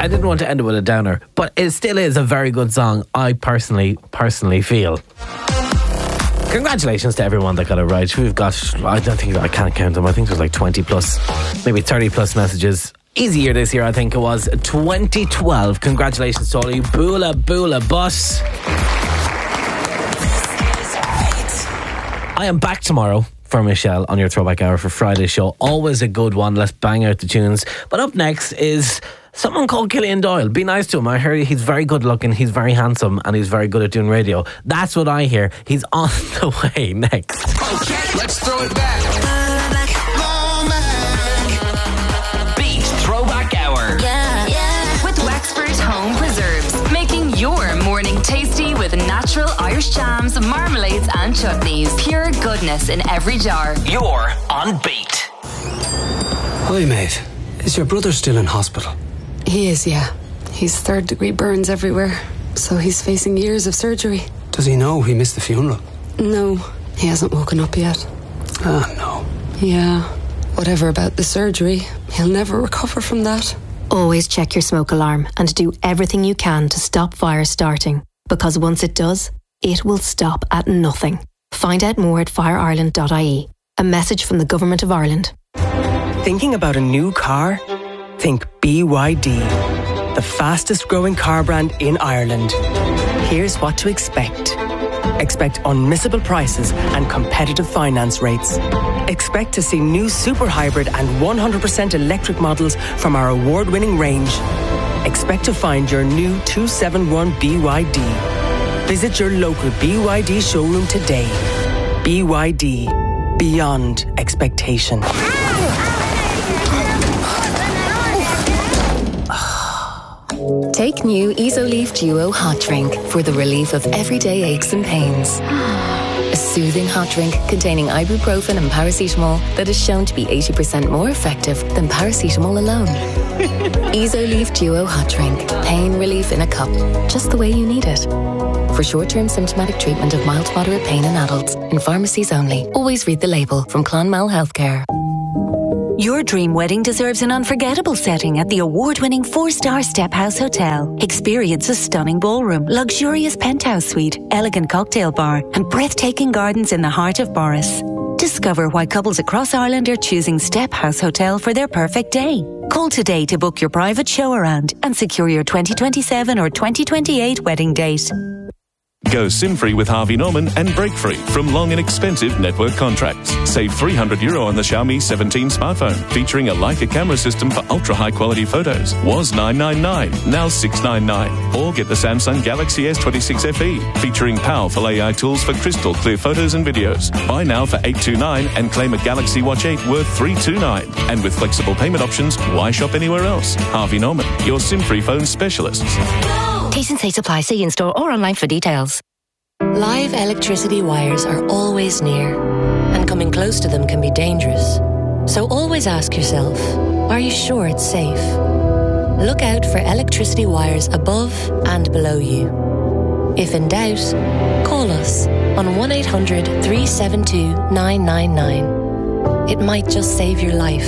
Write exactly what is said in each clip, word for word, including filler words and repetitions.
I didn't want to end it with a downer, but it still is a very good song, I personally, personally feel. Congratulations to everyone that got it right. We've got, I don't think, I can't count them, I think there's like twenty plus, maybe thirty plus messages. Easy year this year, I think it was. twenty twelve. Congratulations to all you. Boola, boola, bus. I am back tomorrow for Michelle on your Throwback Hour for Friday's show. Always a good one. Let's bang out the tunes. But up next is someone called Killian Doyle. Be nice to him. I heard he's very good looking, he's very handsome, and he's very good at doing radio. That's what I hear. He's on the way next. Okay, let's throw it back. Beat Throwback Hour. Yeah, yeah. With Wexford Home Preserves, making your morning tasty with natural Irish jams, marmalades and chutneys. Pure goodness in every jar. You're on Beat. Hi, mate. Is your brother still in hospital? He is, yeah. He's third degree burns everywhere, so he's facing years of surgery. Does he know he missed the funeral? No, he hasn't woken up yet. Ah, no. Yeah, whatever about the surgery, he'll never recover from that. Always check your smoke alarm and do everything you can to stop fire starting, because once it does, it will stop at nothing. Find out more at fire ireland dot I E. A message from the Government of Ireland. Thinking about a new car? Think B Y D, the fastest growing car brand in Ireland. Here's what to expect. Expect unmissable prices and competitive finance rates. Expect to see new super hybrid and one hundred percent electric models from our award-winning range. Expect to find your new two seventy-one B Y D. Visit your local B Y D showroom today. B Y D, beyond expectation. Take new Isoleaf Duo Hot Drink for the relief of everyday aches and pains. A soothing hot drink containing ibuprofen and paracetamol that is shown to be eighty percent more effective than paracetamol alone. Isoleaf Duo Hot Drink. Pain relief in a cup, just the way you need it. For short-term symptomatic treatment of mild to moderate pain in adults, in pharmacies only. Always read the label from Clonmel Healthcare. Your dream wedding deserves an unforgettable setting at the award-winning four-star Step House Hotel. Experience a stunning ballroom, luxurious penthouse suite, elegant cocktail bar, and breathtaking gardens in the heart of Boris. Discover why couples across Ireland are choosing Step House Hotel for their perfect day. Call today to book your private show around and secure your twenty twenty-seven or twenty twenty-eight wedding date. Go SIM-free with Harvey Norman and break-free from long and expensive network contracts. Save three hundred euro on the Xiaomi seventeen smartphone, featuring a Leica camera system for ultra-high-quality photos. Was nine nine nine, now six nine nine. Or get the Samsung Galaxy S twenty-six F E, featuring powerful A I tools for crystal clear photos and videos. Buy now for eight two nine and claim a Galaxy Watch eight worth three two nine. And with flexible payment options, why shop anywhere else? Harvey Norman, your SIM-free phone specialists. T's and C's apply. See in-store or online for details. Live electricity wires are always near, and coming close to them can be dangerous. So always ask yourself, are you sure it's safe? Look out for electricity wires above and below you. If in doubt, call us on one eight hundred three seven two nine nine nine. It might just save your life.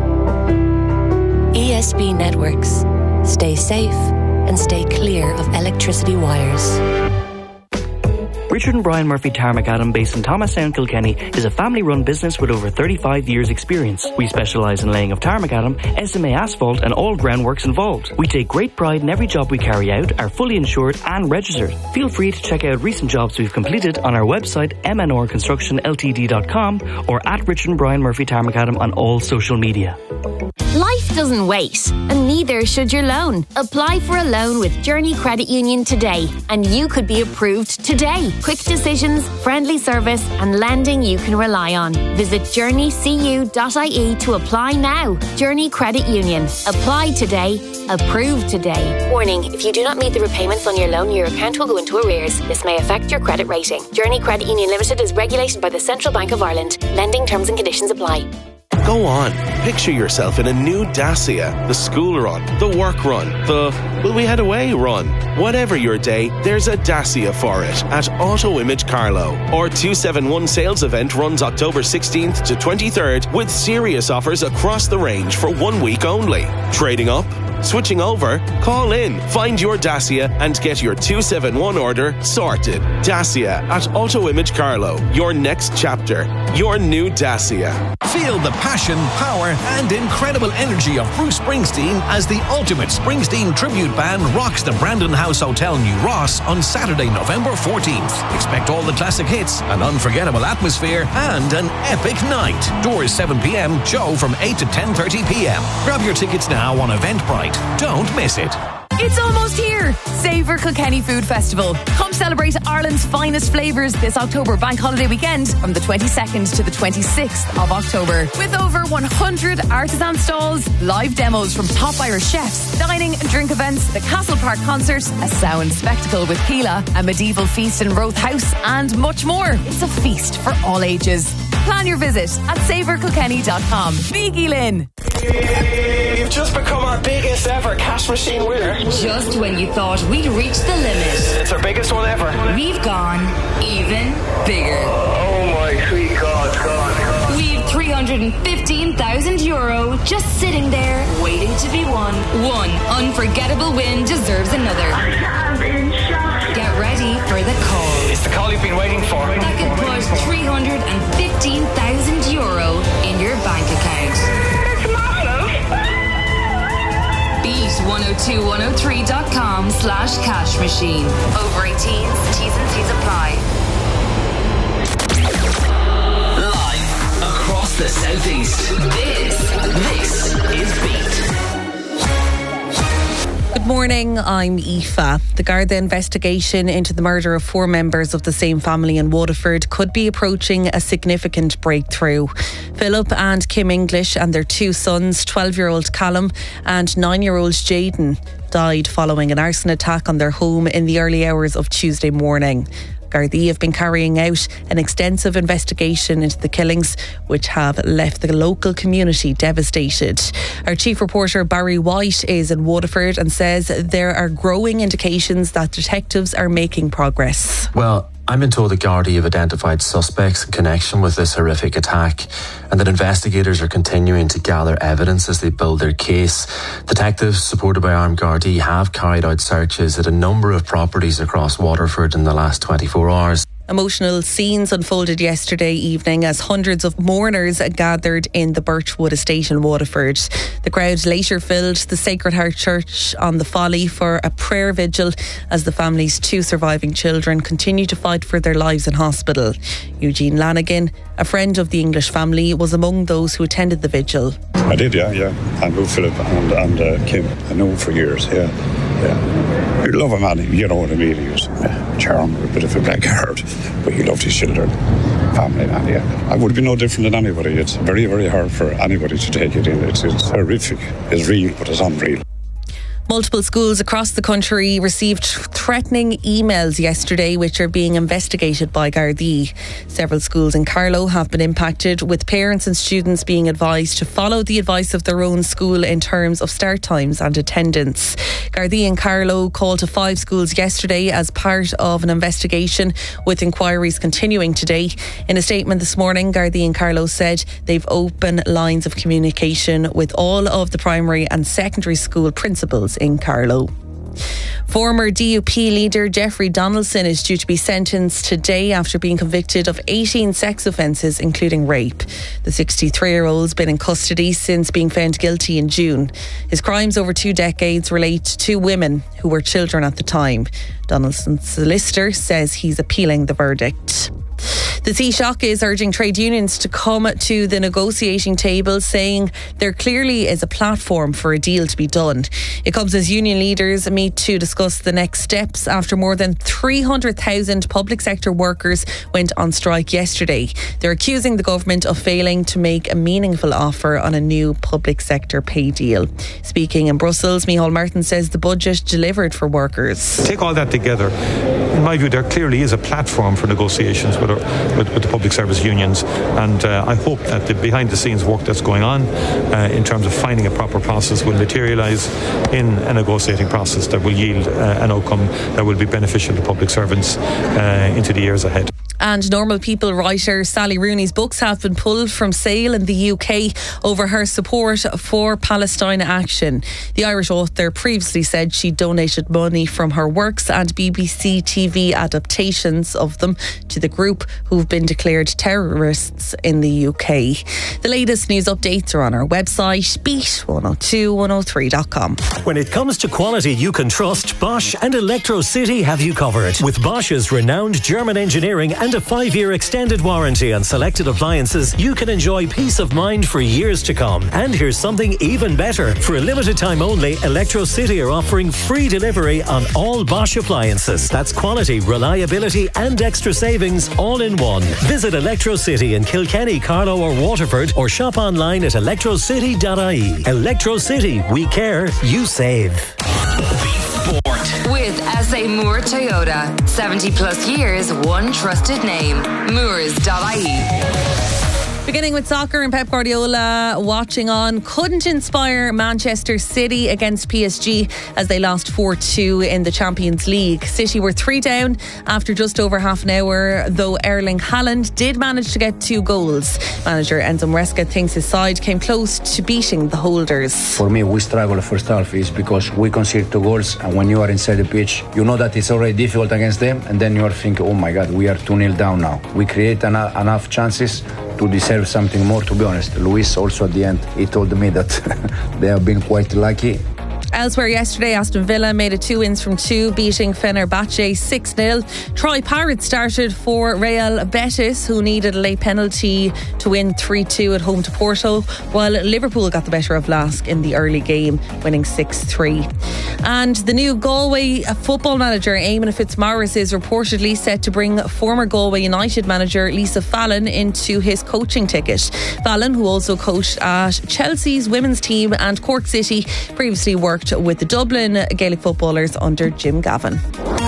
E S B Networks. Stay safe and stay clear of electricity wires. Richard and Brian Murphy Tarmac Adam, based in Thomastown, Kilkenny, is a family-run business with over thirty-five years' experience. We specialise in laying of tarmac Adam, S M A asphalt and all groundworks involved. We take great pride in every job we carry out, are fully insured and registered. Feel free to check out recent jobs we've completed on our website m n r construction l t d dot com or at Richard and Brian Murphy Tarmac Adam on all social media. Life doesn't wait, and neither should your loan. Apply for a loan with Journey Credit Union today, and you could be approved today. Quick decisions, friendly service, and lending you can rely on. Visit journey c u dot I E to apply now. Journey Credit Union. Apply today. Approved today. Warning, if you do not meet the repayments on your loan, your account will go into arrears. This may affect your credit rating. Journey Credit Union Limited is regulated by the Central Bank of Ireland. Lending terms and conditions apply. Go on, picture yourself in a new Dacia. The school run, the work run, the will we head away run. Whatever your day, there's a Dacia for it at Auto Image Carlow. Our two seventy-one sales event runs October sixteenth to twenty-third with serious offers across the range for one week only. Trading up? Switching over? Call in, find your Dacia and get your two seven one order sorted. Dacia at Auto Image Carlow. Your next chapter. Your new Dacia. Feel the passion, power and incredible energy of Bruce Springsteen as the ultimate Springsteen tribute band rocks the Brandon House Hotel New Ross on Saturday, November fourteenth. Expect all the classic hits, an unforgettable atmosphere and an epic night. Doors seven p.m, show from eight to ten thirty p.m. Grab your tickets now on Eventbrite. Don't miss it. It's almost here! Savour Kilkenny Food Festival. Come celebrate Ireland's finest flavours this October bank holiday weekend from the twenty-second to the twenty-sixth of October. With over one hundred artisan stalls, live demos from top Irish chefs, dining and drink events, the Castle Park concert, a sound spectacle with Keela, a medieval feast in Roath House, and much more. It's a feast for all ages. Plan your visit at savour kilkenny dot com. Vicky Lynn. You've just become our biggest ever cash machine winner. Just when you thought we'd reached the limit, It's our biggest one ever. we've gone even bigger. Oh my sweet God, God. We've three hundred fifteen thousand euro just sitting there waiting to be won. One unforgettable win deserves another. Get ready for the call. It's the call you've been waiting for. That could put three hundred fifteen thousand euro in your bank account. Beat one oh two one oh three dot com slash cash machine. Over eighteens, T's and C's apply. Live across the southeast. This, this is Beat. Good morning, I'm Aoife. The Garda investigation into the murder of four members of the same family in Waterford could be approaching a significant breakthrough. Philip and Kim English and their two sons, twelve-year-old Callum and nine-year-old Jaden, died following an arson attack on their home in the early hours of Tuesday morning. Gardaí have been carrying out an extensive investigation into the killings, which have left the local community devastated. Our chief reporter Barry White is in Waterford and says there are growing indications that detectives are making progress. Well, I've been told that Gardaí have identified suspects in connection with this horrific attack and that investigators are continuing to gather evidence as they build their case. Detectives, supported by armed Gardaí, have carried out searches at a number of properties across Waterford in the last twenty-four hours. Emotional scenes unfolded yesterday evening as hundreds of mourners gathered in the Birchwood estate in Waterford. The crowd later filled the Sacred Heart Church on the Folly for a prayer vigil as the family's two surviving children continue to fight for their lives in hospital. Eugene Lanigan, a friend of the English family, was among those who attended the vigil. I did, yeah, yeah. I knew Philip and, and uh, Kim. I knew him for years, yeah. Yeah. You love a man, you know what I mean. He was a charm, a bit of a blackguard, but he loved his children, family, man, yeah. I would be no different than anybody. It's very, very hard for anybody to take it in. It's, it's horrific. It's real, but it's unreal. Multiple schools across the country received threatening emails yesterday, which are being investigated by Gardaí. Several schools in Carlow have been impacted, with parents and students being advised to follow the advice of their own school in terms of start times and attendance. Gardaí in Carlow called to five schools yesterday as part of an investigation, with inquiries continuing today. In a statement this morning, Gardaí in Carlow said they've opened lines of communication with all of the primary and secondary school principals in Carlow. Former D U P leader Jeffrey Donaldson is due to be sentenced today after being convicted of eighteen sex offences, including rape. The sixty-three-year-old's been in custody since being found guilty in June. His crimes over two decades relate to two women who were children at the time. Donaldson's solicitor says he's appealing the verdict. The Taoiseach is urging trade unions to come to the negotiating table, saying there clearly is a platform for a deal to be done. It comes as union leaders meet to discuss the next steps after more than three hundred thousand public sector workers went on strike yesterday. They're accusing the government of failing to make a meaningful offer on a new public sector pay deal. Speaking in Brussels, Micheál Martin says the budget delivered for workers. Take all that together. In my view, there clearly is a platform for negotiations with, our, with, with the public service unions, and uh, I hope that the behind-the-scenes work that's going on uh, in terms of finding a proper process will materialise in a negotiating process that will yield uh, an outcome that will be beneficial to public servants uh, into the years ahead. And Normal People writer Sally Rooney's books have been pulled from sale in the U K over her support for Palestine Action. The Irish author previously said she donated money from her works and B B C T V adaptations of them to the group who've been declared terrorists in the U K. The latest news updates are on our website, beat one oh two one oh three dot com. When it comes to quality you can trust, Bosch and Electro City have you covered. With Bosch's renowned German engineering and a five-year extended warranty on selected appliances, you can enjoy peace of mind for years to come. And here's something even better. For a limited time only, Electro City are offering free delivery on all Bosch appliances. That's quality, reliability and extra savings all in one. Visit Electro City in Kilkenny, Carlow or Waterford, or shop online at electro city dot I E. Electro City, we care, you save. With S A Moore Toyota. seventy plus years, one trusted name. Moores dot I E. Beginning with soccer, and Pep Guardiola watching on couldn't inspire Manchester City against P S G as they lost four two in the Champions League. City were three down after just over half an hour, though Erling Haaland did manage to get two goals. Manager Enzo Maresca thinks his side came close to beating the holders. For me, we struggle the first half is because we concede two goals, and when you are inside the pitch, you know that it's already difficult against them, and then you are thinking, oh my God, we are two nil down now. We create enough, enough chances to deserve something more, to be honest. Luis also at the end, he told me that they have been quite lucky. Elsewhere yesterday, Aston Villa made it two wins from two, beating Fenerbahce six nil. Troy Parrott started for Real Betis, who needed a late penalty to win three two at home to Porto, while Liverpool got the better of Lask in the early game, winning six three. And the new Galway football manager, Eamon Fitzmaurice, is reportedly set to bring former Galway United manager Lisa Fallon into his coaching ticket. Fallon, who also coached at Chelsea's women's team and Cork City, previously worked with the Dublin Gaelic footballers under Jim Gavin.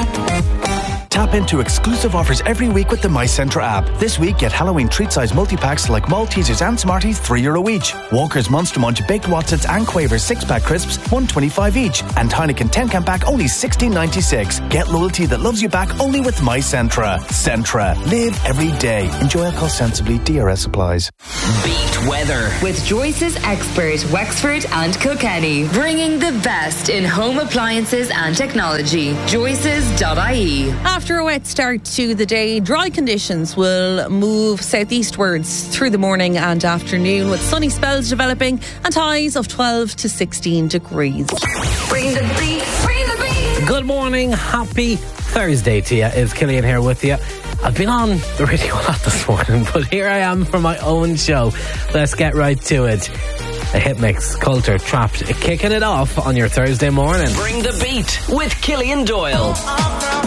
Tap into exclusive offers every week with the My Centra app. This week, get Halloween treat-size multi-packs like Maltesers and Smarties, three euro each. Walker's Monster Munch Baked Watsits and Quavers six-pack crisps, one twenty-five each. And Heineken ten-can pack, only sixteen ninety-six. Get loyalty that loves you back only with My Centra. Centra. Live every day. Enjoy alcohol sensibly. D R S applies. Beat weather with Joyce's expert Wexford and Kilkenny, bringing the best in home appliances and technology. Joyce's dot I E. After a wet start to the day, dry conditions will move southeastwards through the morning and afternoon, with sunny spells developing and highs of twelve to sixteen degrees. Bring the beat, bring the beat. Good morning, happy Thursday to you. It's Killian here with you. I've been on the radio a lot this morning, but here I am for my own show. Let's get right to it. A hit mix, Culture, Trapped, kicking it off on your Thursday morning. Bring the beat with Killian Doyle.